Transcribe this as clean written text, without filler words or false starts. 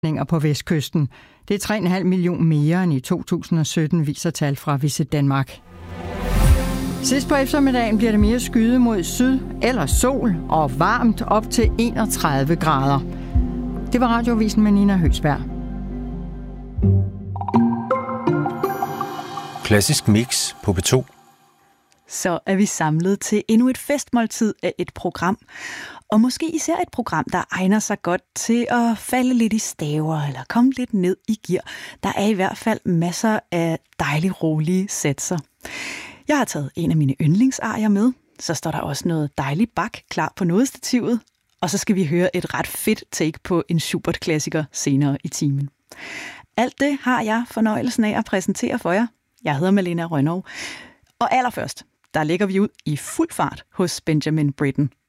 på vestkysten. Det er 3,5 millioner mere end i 2017, viser tal fra Visit Danmark. Sidst på eftermiddagen bliver det mere skyde mod syd eller sol og varmt op til 31 grader. Det var Radioavisen med Nina Høgsberg. Klassisk mix på P2. Så er vi samlet til endnu et festmåltid af et program. Og måske især et program, der egner sig godt til at falde lidt i staver eller komme lidt ned i gear. Der er i hvert fald masser af dejligt rolige satser. Jeg har taget en af mine yndlingsarier med. Så står der også noget dejligt bak klar på nodestativet. Og så skal vi høre et ret fedt take på en Schubert-klassiker senere i timen. Alt det har jeg fornøjelsen af at præsentere for jer. Jeg hedder Malena Rønnow. Og allerførst, der lægger vi ud i fuld fart hos Benjamin Britten